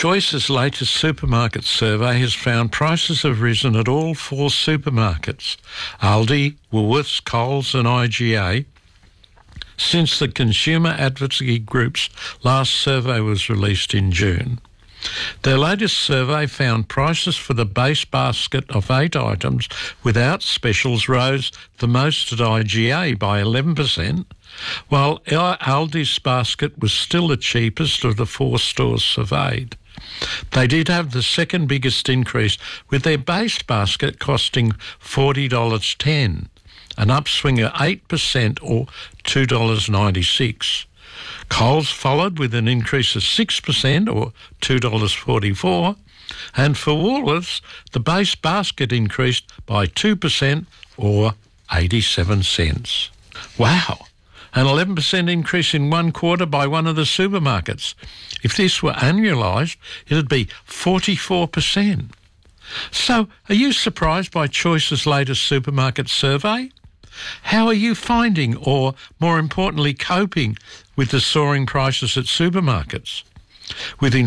Choice's latest supermarket survey has found prices have risen at all four supermarkets, Aldi, Woolworths, Coles and IGA, since the Consumer Advocacy Group's last survey was released in June. Their latest survey found prices for the base basket of 8 items without specials rose the most at IGA by 11%, while Aldi's basket was still the cheapest of the 4 stores surveyed. They did have the second biggest increase, with their base basket costing $40.10, an upswing of 8% or $2.96. Coles followed with an increase of 6% or $2.44, and for Woolworths, the base basket increased by 2% or 87 cents. Wow! An 11% increase in one quarter by one of the supermarkets. If this were annualised, it'd be 44%. So, are you surprised by Choice's latest supermarket survey? How are you finding, or more importantly, coping with the soaring prices at supermarkets? With